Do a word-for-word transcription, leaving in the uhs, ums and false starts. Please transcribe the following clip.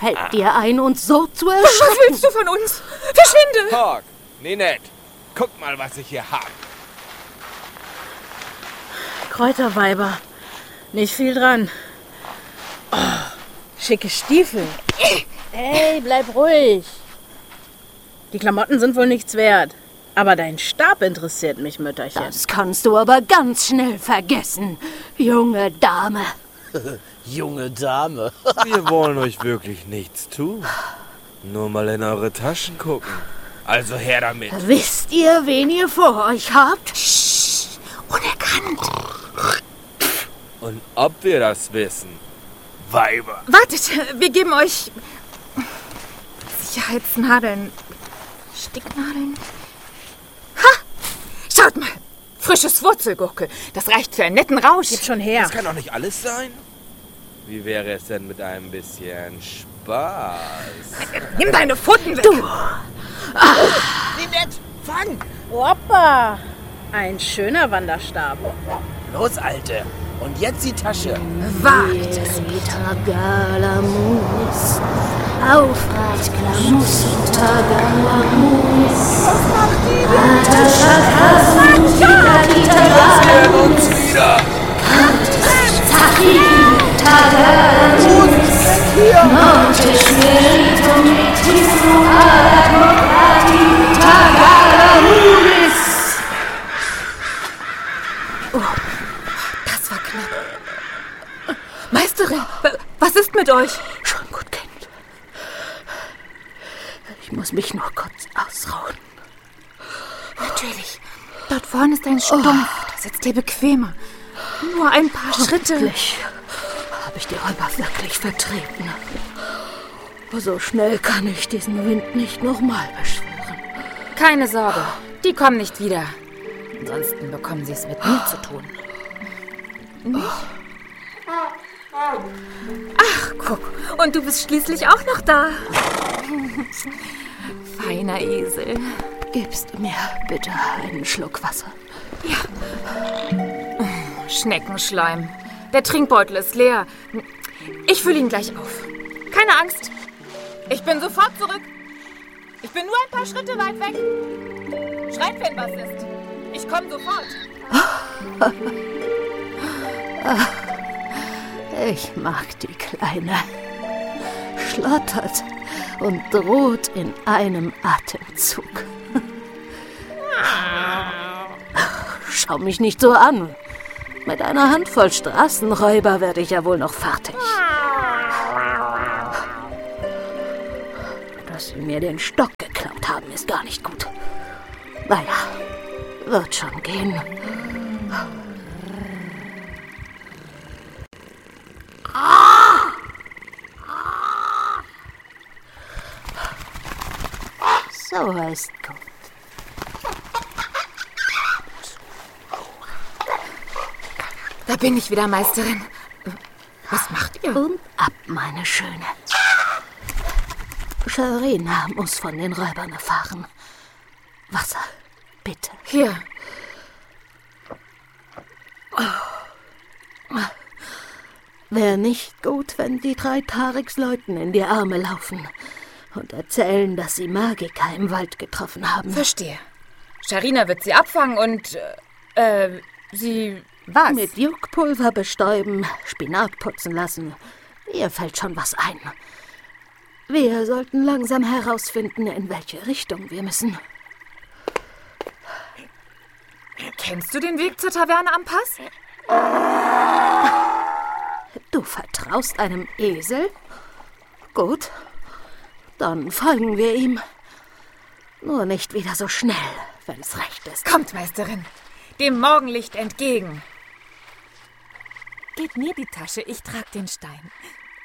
fällt dir ein, uns so zu Was erschrecken? willst du von uns? Verschwinde! Hawk, Ninette, guck mal, was ich hier hab. Kräuterweiber. Nicht viel dran. Oh, schicke Stiefel. Ey, bleib ruhig. Die Klamotten sind wohl nichts wert. Aber dein Stab interessiert mich, Mütterchen. Das kannst du aber ganz schnell vergessen, junge Dame. Junge Dame. Wir wollen euch wirklich nichts tun. Nur mal in eure Taschen gucken. Also her damit. Wisst ihr, wen ihr vor euch habt? Psst, unerkannt. Und ob wir das wissen? Weiber. Wartet, wir geben euch Sicherheitsnadeln. Sticknadeln. Ha! Schaut mal! Frisches Wurzelgurke. Das reicht für einen netten Rausch. Gib schon her. Das kann doch nicht alles sein. Wie wäre es denn mit einem bisschen Spaß? Nimm deine Pfoten weg. Du! Ninette, fang! Hoppa! Ein schöner Wanderstab. Los, Alte. Und jetzt die Tasche. Wagt. Tagalamunis. Aufrecht, Klamus, Tagalamunis. Wir sehen uns wieder. Tagalamunis. Monte Spiritum Vitissimum Advocati Tagalamunis. Das war knapp. Meisterin, wa- was ist mit euch? Schon gut, Kind. Ich muss mich nur kurz ausruhen. Natürlich. Dort vorne ist ein Stumpf. Da sitzt ihr bequemer. Nur ein paar Schritte. Endlich habe ich die Räuber wirklich vertreten. So schnell kann ich diesen Wind nicht nochmal beschwören. Keine Sorge, die kommen nicht wieder. Ansonsten bekommen sie es mit mir zu tun. Nicht? Ach, guck. Und du bist schließlich auch noch da. Feiner Esel. Gibst du mir bitte einen Schluck Wasser? Schneckenschleim. Der Trinkbeutel ist leer. Ich fülle ihn gleich auf. Keine Angst. Ich bin sofort zurück. Ich bin nur ein paar Schritte weit weg. Schreit, wenn was ist. Ich komme sofort. Ich mag die Kleine. Schlottert und droht in einem Atemzug. Schau mich nicht so an. Mit einer Handvoll Straßenräuber werde ich ja wohl noch fertig. Dass sie mir den Stock geklaut haben, ist gar nicht gut. Naja, wird schon gehen. So ist gut. Da bin ich wieder, Meisterin. Was macht ihr? Und ab, meine Schöne. Sharina muss von den Räubern erfahren. Wasser, bitte. Hier. Wäre nicht gut, wenn die drei Tariks Leuten in die Arme laufen und erzählen, dass sie Magiker im Wald getroffen haben. Verstehe. Sharina wird sie abfangen und, äh, äh sie... Was? Mit Juckpulver bestäuben, Spinat putzen lassen. Ihr fällt schon was ein. Wir sollten langsam herausfinden, in welche Richtung wir müssen. Kennst du den Weg zur Taverne am Pass? Du vertraust einem Esel? Gut, dann folgen wir ihm. Nur nicht wieder so schnell, wenn's recht ist. Kommt, Meisterin, dem Morgenlicht entgegen. Gebt mir die Tasche, ich trag den Stein.